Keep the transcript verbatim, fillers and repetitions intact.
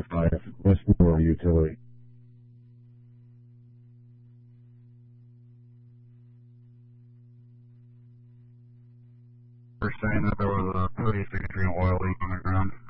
five, Westmore Utility. We're saying that there was a thirty-six degree oil leak on the ground.